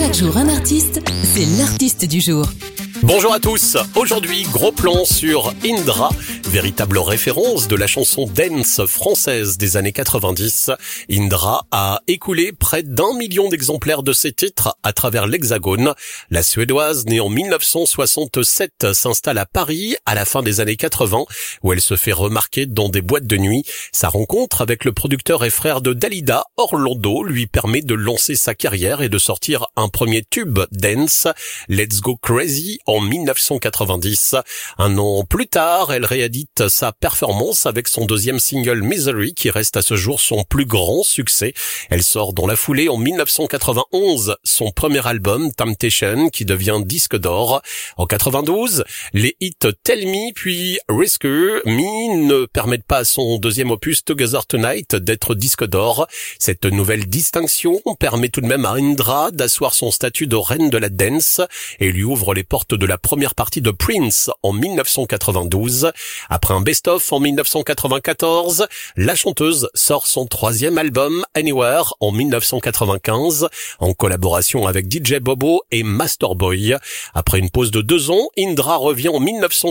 Chaque jour un artiste, c'est l'artiste du jour. Bonjour à tous, aujourd'hui gros plan sur Indra, véritable référence de la chanson dance française des années 90. Indra a écoulé près d'1 million d'exemplaires de ses titres à travers l'Hexagone. La Suédoise, née en 1967, s'installe à Paris à la fin des années 80, où elle se fait remarquer dans des boîtes de nuit. Sa rencontre avec le producteur et frère de Dalida, Orlando, lui permet de lancer sa carrière et de sortir un premier tube dance, Let's Go Crazy, en 1990. Un an plus tard, elle réédite sa performance avec son deuxième single Misery qui reste à ce jour son plus grand succès. Elle sort dans la foulée en 1991 son premier album Temptation qui devient disque d'or. En 92, les hits Tell Me puis Rescue Me ne permettent pas à son deuxième opus Together Tonight d'être disque d'or. Cette nouvelle distinction permet tout de même à Indra d'asseoir son statut de reine de la dance et lui ouvre les portes de la première partie de Prince en 1992. Après un best-of en 1994, la chanteuse sort son troisième album Anywhere en 1995 en collaboration avec DJ Bobo et Masterboy. Après une pause de 2 ans, Indra revient en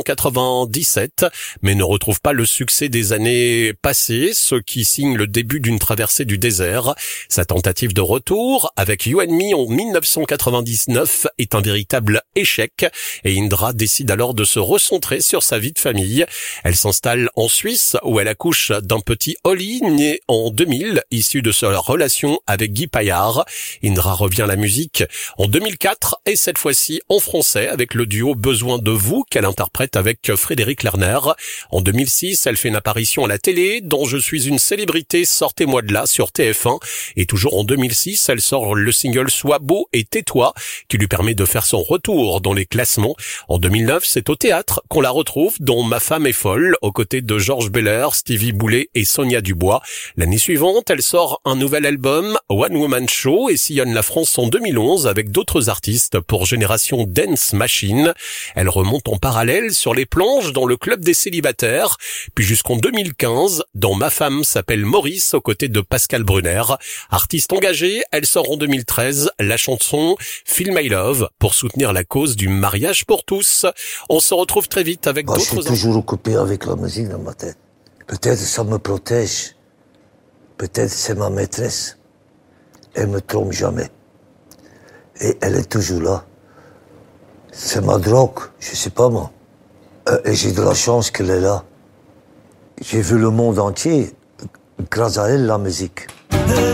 1997 mais ne retrouve pas le succès des années passées, ce qui signe le début d'une traversée du désert. Sa tentative de retour avec You and Me en 1999 est un véritable échec et Indra décide alors de se recentrer sur sa vie de famille. Elle s'installe en Suisse où elle accouche d'un petit Oli né en 2000, issu de sa relation avec Guy Paillard. Indra revient à la musique en 2004 et cette fois-ci en français avec le duo Besoin de vous qu'elle interprète avec Frédéric Lerner. En 2006, elle fait une apparition à la télé dans Je suis une célébrité, sortez-moi de là sur TF1 et toujours en 2006, elle sort le single Sois beau et tais-toi qui lui permet de faire son retour dans les classements. En 2009, c'est au théâtre qu'on la retrouve dans Ma femme est folle, aux côtés de Georges Beller, Stevie Boulet et Sonia Dubois. L'année suivante, elle sort un nouvel album, One Woman Show, et sillonne la France en 2011 avec d'autres artistes pour Génération Dance Machine. Elle remonte en parallèle sur les planches dans le Club des célibataires, puis jusqu'en 2015, dans Ma femme s'appelle Maurice, aux côtés de Pascal Brunner. Artiste engagée, elle sort en 2013 la chanson Feel My Love pour soutenir la cause du mariage pour tous. On se retrouve très vite avec d'autres... Je suis toujours occupé avec la musique dans ma tête. Peut-être ça me protège. Peut-être c'est ma maîtresse. Elle me trompe jamais. Et elle est toujours là. C'est ma drogue, je sais pas moi. Et j'ai de la chance qu'elle est là. J'ai vu le monde entier grâce à elle, la musique.